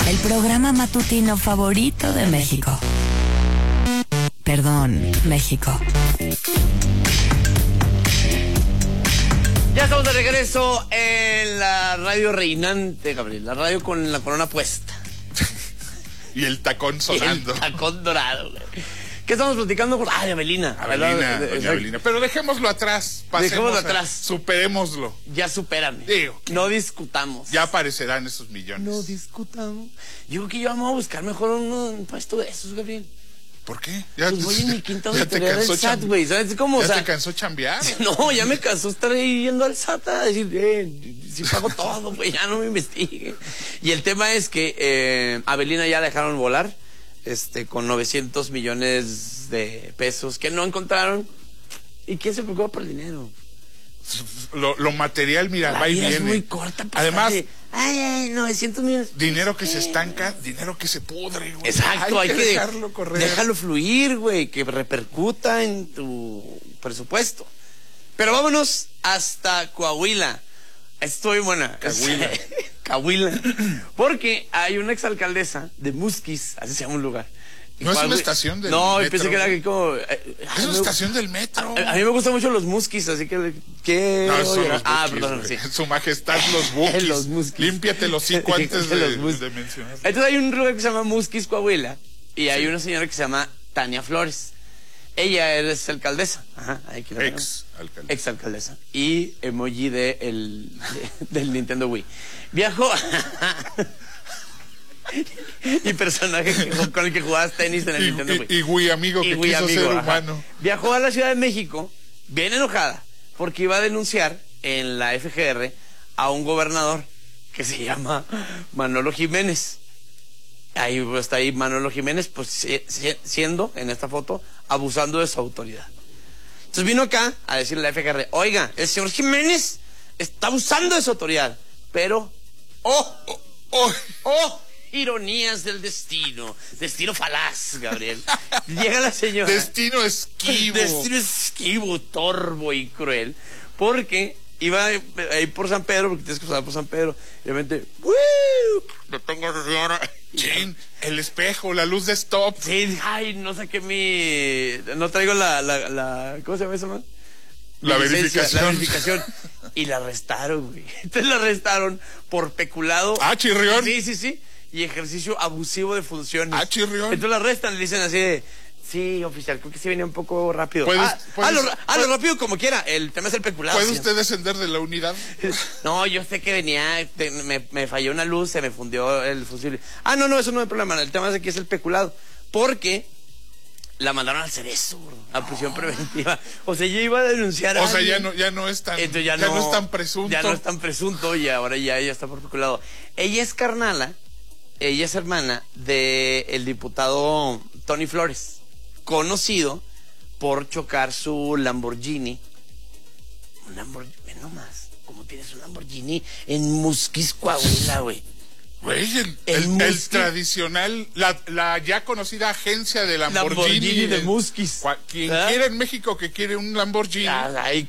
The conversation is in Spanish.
El programa matutino favorito de México. Perdón, México. Ya estamos de regreso en la radio reinante, Gabriel. La radio con la corona puesta. Y el tacón sonando. Y el tacón dorado, güey. ¿Qué estamos platicando? De Avelina. Doña Avelina. Pero dejémoslo atrás. Dejémoslo atrás. Superémoslo. Ya supérame. Digo. No discutamos. Ya aparecerán esos millones. No discutamos. Yo creo que yo vamos a buscar mejor un puesto de esos, Gabriel. ¿Por qué? Pues voy en mi quinta auditoría del SAT, güey. ¿Sabes cómo? ¿Ya te cansó chambear? No, ya me cansó estar ahí yendo al SAT a decir, si pago todo, güey, ya no me investigue. Y el tema es que Avelina ya la dejaron volar, con 900 millones de pesos que no encontraron. ¿Y quién se preocupa por el dinero? Lo material, mira, va y viene. Es muy corta. Pues, además, 900 millones. Dinero que se estanca, dinero que se pudre, güey. Exacto, hay que dejarlo correr. Déjalo fluir, güey, que repercuta en tu presupuesto. Pero vámonos hasta Coahuila. Estoy buena. Coahuila. Porque hay una exalcaldesa de Musquis, así se llama un lugar. No es una estación del metro. No, pensé que era como... es una estación del metro. A mí me gustan mucho los Musquis, así que... No, son los Musquis, perdón, sí. Su majestad, los Musquis. Límpiate los hocico antes de mencionar. Entonces hay un lugar que se llama Musquis, Coahuila, y hay una señora que se llama Tania Flores. Ella es alcaldesa. Ajá, ex-alcaldesa. Y emoji del Nintendo Wii. Viajó... y personaje con el que jugabas tenis en el Nintendo Wii. Y Wii amigo que quiso ser humano. Viajó a la Ciudad de México, bien enojada, porque iba a denunciar en la FGR a un gobernador que se llama Manolo Jiménez. Ahí está ahí Manolo Jiménez, pues siendo, en esta foto, abusando de su autoridad. Entonces vino acá a decirle a la FGR, oiga, el señor Jiménez está abusando de su autoridad, pero... ironías del destino falaz, Gabriel. Llega la señora. Destino esquivo, torvo y cruel, porque iba ahí por San Pedro, porque tienes que pasar por San Pedro, y de repente, detengo a esa señora. Chin, el espejo, la luz de stop. Sí, no saqué no traigo la ¿cómo se llama eso, man? La verificación. Y la arrestaron, güey. Entonces la arrestaron por peculado. Chirrión. Sí. Y ejercicio abusivo de funciones. Chirrión. Entonces la arrestan, le dicen así de, sí, oficial, creo que sí venía un poco rápido. Lo rápido como quiera, el tema es el peculado. ¿Puede usted descender de la unidad? No, yo sé que venía, me falló una luz, se me fundió el fusible. No, eso no es problema, el tema es que es el peculado. Porque la mandaron al Cerezo, a prisión preventiva. O sea, yo iba a denunciar a alguien. Ya no es tan ya no es tan presunto. Ya no es tan presunto y ahora ya ella está por peculado. Ella es carnala. Ella es hermana del diputado Tony Flores, conocido por chocar su Lamborghini. Un Lamborghini, nomás, ¿cómo tienes un Lamborghini en Musquis, Coahuila, güey? Güey, el tradicional, la ya conocida agencia de Lamborghini de Musquis. Quien quiera en México que quiere un Lamborghini.